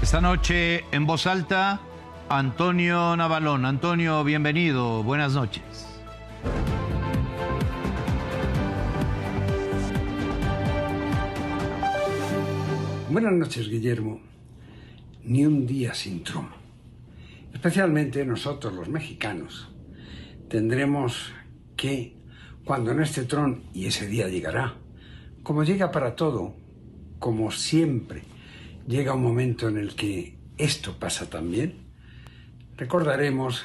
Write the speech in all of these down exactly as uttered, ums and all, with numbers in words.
Esta noche en voz alta, Antonio Navalón. Antonio, bienvenido, buenas noches. Buenas noches, Guillermo. Ni un día sin Trump. Especialmente nosotros, los mexicanos, tendremos que, cuando no esté Trump, y ese día llegará, como llega para todo, como siempre, llega un momento en el que esto pasa también, recordaremos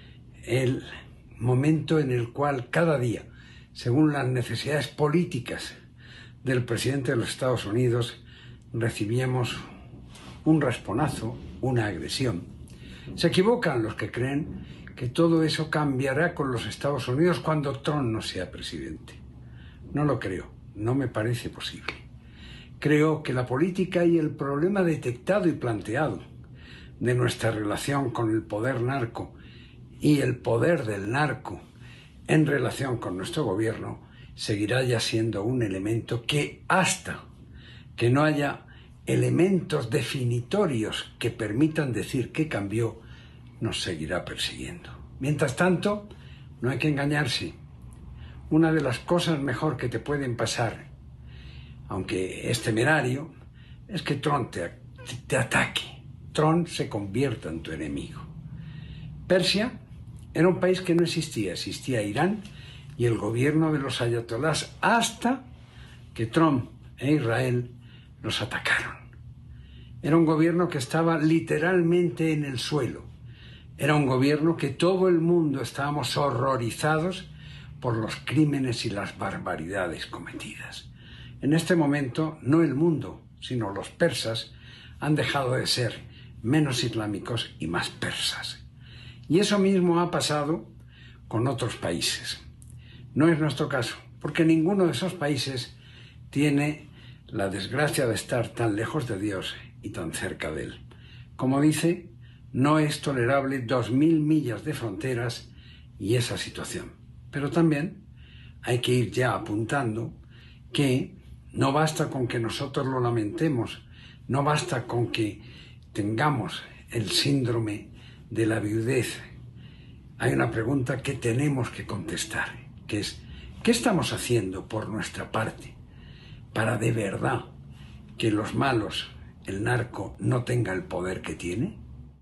el momento en el cual cada día, según las necesidades políticas del presidente de los Estados Unidos, recibíamos un rasponazo, una agresión. Se equivocan los que creen que todo eso cambiará con los Estados Unidos cuando Trump no sea presidente. No lo creo, no me parece posible. Creo que la política y el problema detectado y planteado de nuestra relación con el poder narco y el poder del narco en relación con nuestro gobierno seguirá ya siendo un elemento que hasta que no haya elementos definitorios que permitan decir que cambió, nos seguirá persiguiendo. Mientras tanto, no hay que engañarse. Una de las cosas mejor que te pueden pasar, aunque es temerario, es que Trump te, te ataque. Trump se convierta en tu enemigo. Persia era un país que no existía. Existía Irán y el gobierno de los ayatolás hasta que Trump e Israel los atacaron. Era un gobierno que estaba literalmente en el suelo. Era un gobierno que todo el mundo estábamos horrorizados por los crímenes y las barbaridades cometidas. En este momento, no el mundo, sino los persas han dejado de ser menos islámicos y más persas. Y eso mismo ha pasado con otros países. No es nuestro caso, porque ninguno de esos países tiene la desgracia de estar tan lejos de Dios y tan cerca de Él. Como dice, no es tolerable dos mil millas de fronteras y esa situación. Pero también hay que ir ya apuntando que no basta con que nosotros lo lamentemos, no basta con que tengamos el síndrome de la viudez. Hay una pregunta que tenemos que contestar, que es, ¿qué estamos haciendo por nuestra parte para de verdad que los malos, el narco, no tenga el poder que tiene?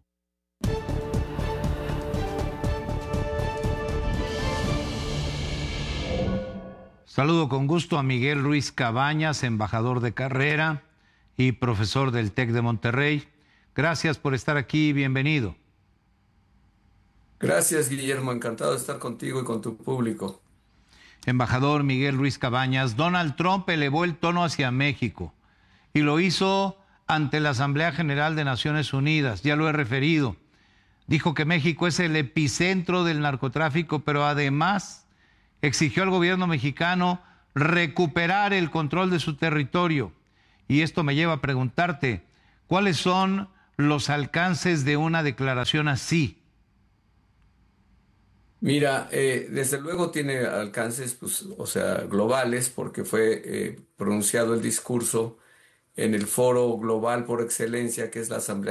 Saludo con gusto a Miguel Ruiz Cabañas, embajador de carrera y profesor del TEC de Monterrey. Gracias por estar aquí, bienvenido. Gracias, Guillermo, encantado de estar contigo y con tu público. Embajador Miguel Ruiz Cabañas, Donald Trump elevó el tono hacia México y lo hizo ante la Asamblea General de Naciones Unidas, ya lo he referido. Dijo que México es el epicentro del narcotráfico, pero además exigió al gobierno mexicano recuperar el control de su territorio. Y esto me lleva a preguntarte, ¿cuáles son los alcances de una declaración así? Mira, eh, desde luego tiene alcances, pues, o sea, globales, porque fue eh, pronunciado el discurso en el foro global por excelencia, que es la Asamblea